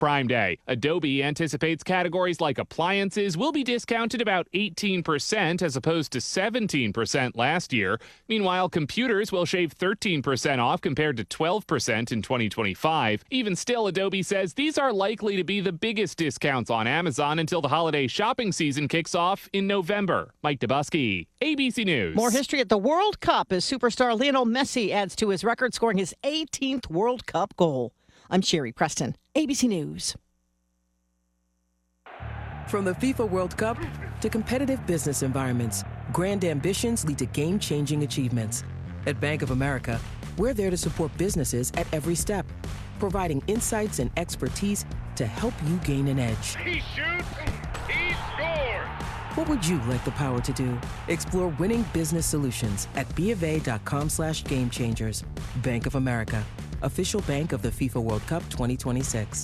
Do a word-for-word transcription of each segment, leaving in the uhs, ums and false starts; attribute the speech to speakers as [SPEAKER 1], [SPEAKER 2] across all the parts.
[SPEAKER 1] Prime Day. Adobe anticipates categories like appliances will be discounted about eighteen percent as opposed to seventeen percent last year. Meanwhile, computers will shave thirteen percent off compared to twelve percent in twenty twenty-five. Even still, Adobe says these are likely to be the biggest discounts on Amazon until the holiday shopping season kicks off in November. Mike Dubusky, A B C News.
[SPEAKER 2] More history at the World Cup as superstar Lionel Messi adds to his record, scoring his eighteenth World Cup goal. I'm Sherry Preston, A B C News.
[SPEAKER 3] From the FIFA World Cup to competitive business environments, grand ambitions lead to game-changing achievements. At Bank of America, we're there to support businesses at every step, providing insights and expertise to help you gain an edge.
[SPEAKER 4] He shoots, he scores!
[SPEAKER 3] What would you like the power to do? Explore winning business solutions at bofa.com slash game changers. Bank of America, official bank of the FIFA World Cup twenty twenty-six.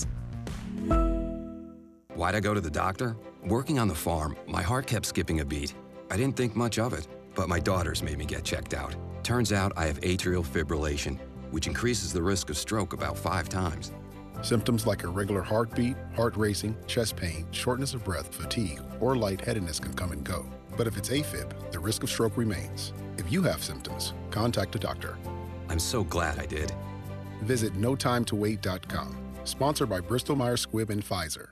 [SPEAKER 5] Why'd I go to the doctor? Working on the farm, my heart kept skipping a beat. I didn't think much of it, but my daughters made me get checked out. Turns out I have atrial fibrillation, which increases the risk of stroke about five times.
[SPEAKER 6] Symptoms like irregular heartbeat, heart racing, chest pain, shortness of breath, fatigue, or lightheadedness can come and go. But if it's AFib, the risk of stroke remains. If you have symptoms, contact a doctor.
[SPEAKER 5] I'm so glad I did.
[SPEAKER 6] Visit no time to wait dot com. Sponsored by Bristol Myers Squibb and Pfizer.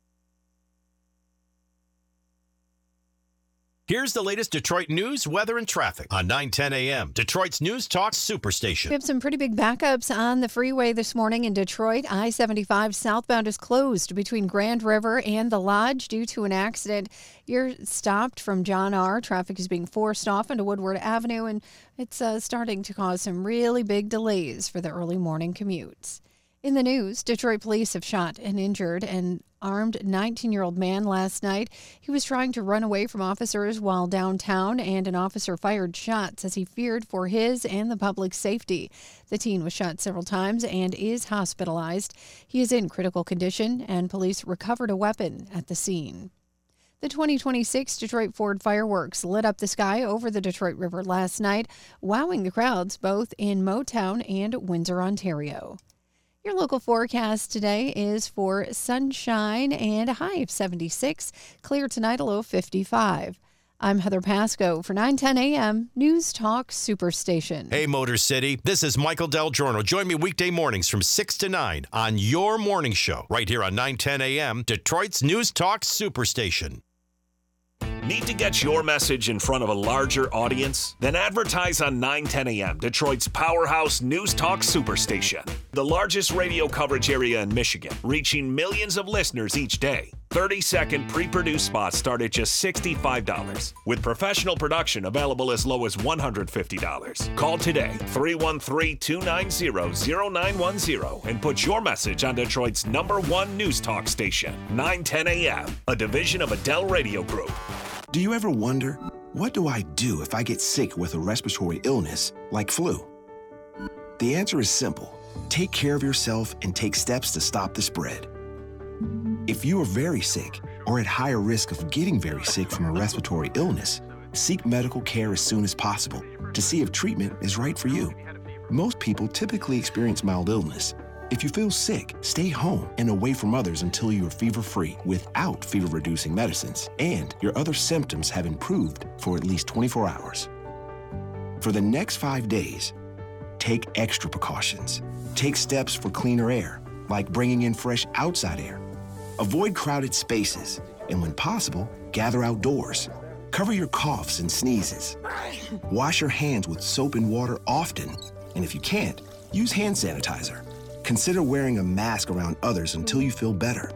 [SPEAKER 7] Here's the latest Detroit news, weather, and traffic on nine ten a.m. Detroit's News Talk Superstation.
[SPEAKER 8] We have some pretty big backups on the freeway this morning in Detroit. I seventy-five southbound is closed between Grand River and the Lodge due to an accident. You're stopped from John R. Traffic is being forced off into Woodward Avenue, and it's uh, starting to cause some really big delays for the early morning commutes. In the news, Detroit police have shot and injured an armed nineteen-year-old man last night. He was trying to run away from officers while downtown, and an officer fired shots as he feared for his and the public's safety. The teen was shot several times and is hospitalized. He is in critical condition, and police recovered a weapon at the scene. The twenty twenty-six Detroit Ford fireworks lit up the sky over the Detroit River last night, wowing the crowds both in Motown and Windsor, Ontario. Your local forecast today is for sunshine and a high of seventy-six. Clear tonight, a low of fifty-five. I'm Heather Pasco for nine ten a.m. News Talk Superstation.
[SPEAKER 7] Hey, Motor City. This is Michael Del Giorno. Join me weekday mornings from six to nine on your morning show right here on nine ten a.m. Detroit's News Talk Superstation.
[SPEAKER 9] Need to get your message in front of a larger audience? Then advertise on nine ten a.m., Detroit's powerhouse News Talk Superstation. The largest radio coverage area in Michigan, reaching millions of listeners each day. thirty-second pre-produced spots start at just sixty-five dollars, with professional production available as low as one hundred fifty dollars. Call today, three one three, two nine zero, zero nine one zero, and put your message on Detroit's number one News Talk station, nine ten a.m., a division of Adele Radio Group.
[SPEAKER 10] Do you ever wonder, what do I do if I get sick with a respiratory illness like flu? The answer is simple. Take care of yourself and take steps to stop the spread. If you are very sick or at higher risk of getting very sick from a respiratory illness, seek medical care as soon as possible to see if treatment is right for you. Most people typically experience mild illness. If you feel sick, stay home and away from others until you are fever-free without fever-reducing medicines and your other symptoms have improved for at least twenty-four hours. For the next five days, take extra precautions. Take steps for cleaner air, like bringing in fresh outside air. Avoid crowded spaces, and when possible, gather outdoors. Cover your coughs and sneezes. Wash your hands with soap and water often, and if you can't, use hand sanitizer. Consider wearing a mask around others until you feel better.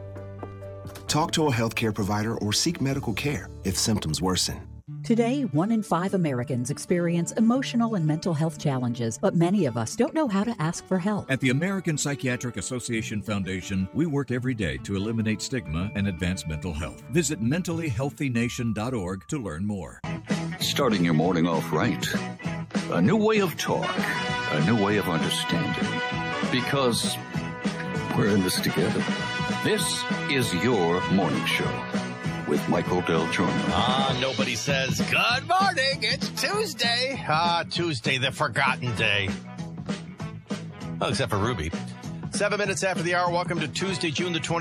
[SPEAKER 10] Talk to a healthcare provider or seek medical care if symptoms worsen.
[SPEAKER 11] Today, one in five Americans experience emotional and mental health challenges, but many of us don't know how to ask for help.
[SPEAKER 12] At the American Psychiatric Association Foundation, we work every day to eliminate stigma and advance mental health. Visit mentally healthy nation dot org to learn more.
[SPEAKER 13] Starting your morning off right. A new way of talk. A new way of understanding. Because we're in this together. This is your morning show with Michael Del Giorno.
[SPEAKER 14] Ah, nobody says, good morning, it's Tuesday. Ah, Tuesday, the forgotten day. Well, except for Ruby.
[SPEAKER 15] Seven minutes after the hour. Welcome to Tuesday, June the twentieth.